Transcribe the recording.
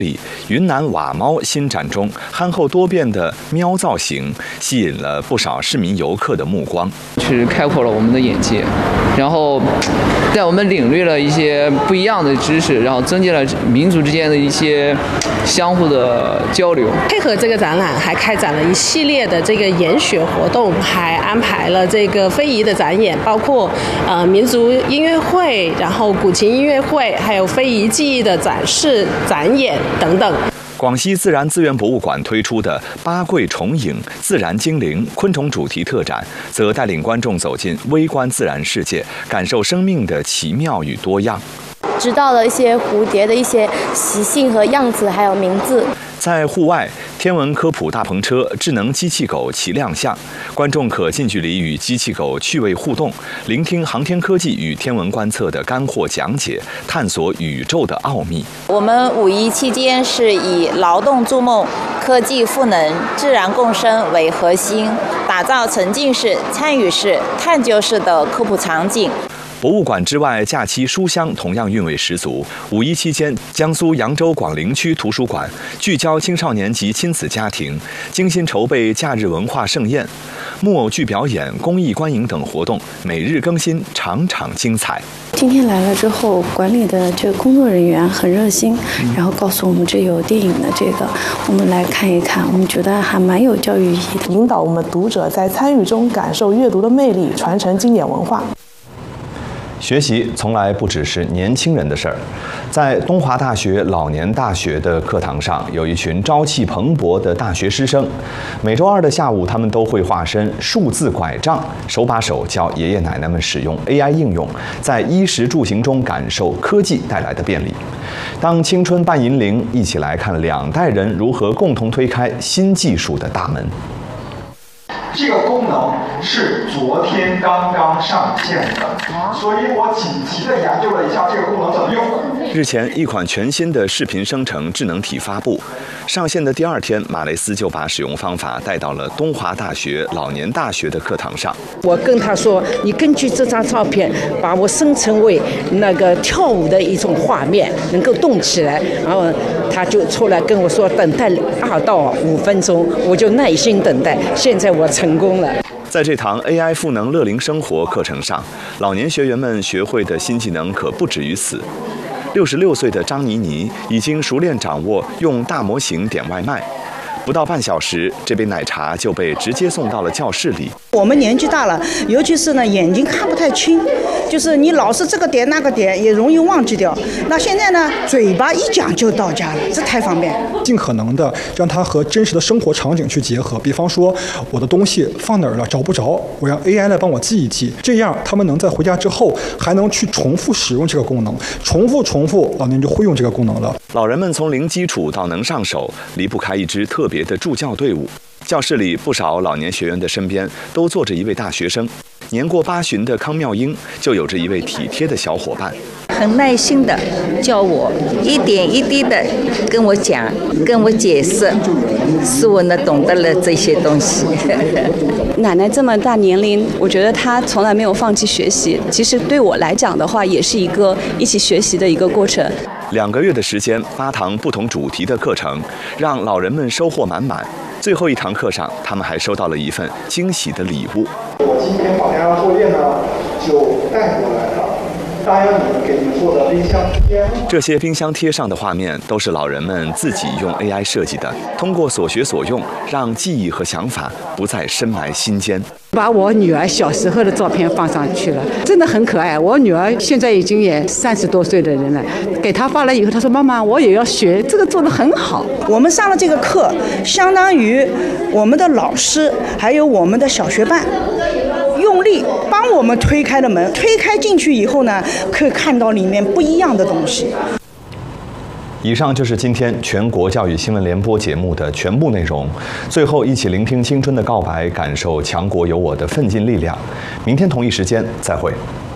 里，云南瓦猫新展中憨厚多变的喵造型，吸引了不少市民游客的目光， 是开阔了我们的眼界，然后带我们领略了一些不一样的知识，然后增进了民族之间的一些相互的交流。 配合这个展览，还开展了一系列的这个研学活动，还安排了这个非遗的展演，包括民族音乐会，然后古琴音乐会，还有非遗技艺的展示、展演等等。 广西自然资源博物馆推出的八桂虫影自然精灵昆虫主题特展，则带领观众走进微观自然世界，感受生命的奇妙与多样， 知道了一些蝴蝶的一些习性和样子，还有名字。 在户外，天文科普大篷车、智能机器狗齐亮相，观众可近距离与机器狗趣味互动，聆听航天科技与天文观测的干货讲解，探索宇宙的奥秘。 我们5·1期间是以劳动筑梦、科技赋能、自然共生为核心，打造沉浸式、参与式、探究式的科普场景。 博物馆之外，假期书香同样韵味十足。5·1期间，江苏扬州广陵区图书馆聚焦青少年及亲子家庭，精心筹备假日文化盛宴，木偶剧表演、公益观影等活动，每日更新，场场精彩。 今天来了之后，管理的这个工作人员很热心，然后告诉我们这有电影的这个，我们来看一看，我们觉得还蛮有教育意义的， 引导我们读者在参与中感受阅读的魅力，传承经典文化。 学习从来不只是年轻人的事儿。在东华大学老年大学的课堂上，有一群朝气蓬勃的大学师生。每周二的下午，他们都会化身数字拐杖，手把手教爷爷奶奶们使用 AI 应用，在衣食住行中感受科技带来的便利。当青春伴银铃，一起来看2代人如何共同推开新技术的大门。 这个功能是昨天刚刚上线的，所以我紧急地研究了一下这个功能怎么用。 日前，一款全新的视频生成智能体发布，上线的第2天，马雷斯就把使用方法带到了东华大学老年大学的课堂上。 我跟他说，你根据这张照片，把我生成为那个跳舞的一种画面，能够动起来，然后他就出来跟我说，等待2到5分钟，我就耐心等待。现在我成功了。 在这堂 AI 赋能乐龄生活课程上，老年学员们学会的新技能可不止于此。66岁的张妮妮已经熟练掌握用大模型点外卖，不到半小时，这杯奶茶就被直接送到了教室里。 我们年纪大了，尤其是呢眼睛看不太清，就是你老是这个点那个点，也容易忘记掉。那现在呢，嘴巴一讲就到家了，这太方便。 尽可能的让它和真实的生活场景去结合，比方说我的东西放哪儿了找不着，我让 AI 来帮我记一记，这样他们能在回家之后还能去重复使用这个功能，重复，老年就会用这个功能了。 老人们从零基础到能上手，离不开一支特别的助教队伍。教室里不少老年学员的身边都坐着一位大学生，年过80的康妙英就有着一位体贴的小伙伴， 很耐心的教我，一点一滴的跟我讲，跟我解释，使我呢懂得了这些东西。 奶奶这么大年龄，我觉得她从来没有放弃学习。其实对我来讲的话，也是一个一起学习的一个过程。 2个月的时间，8堂不同主题的课程，让老人们收获满满。最后一堂课上，他们还收到了一份惊喜的礼物。 我今天把大家作业呢就带过来了，答应你们给你们做的冰箱贴。 这些冰箱贴上的画面都是老人们自己用 AI 设计的，通过所学所用，让记忆和想法不再深埋心间。 把我女儿小时候的照片放上去了，真的很可爱。我女儿现在已经也30多岁的人了，给她发了以后，她说妈妈，我也要学，这个做得很好。 我们上了这个课，相当于我们的老师还有我们的小学伴用力帮我们推开了门，推开进去以后呢，可以看到里面不一样的东西。 以上就是今天全国教育新闻联播节目的全部内容。最后，一起聆听青春的告白，感受强国有我的奋进力量。明天同一时间再会。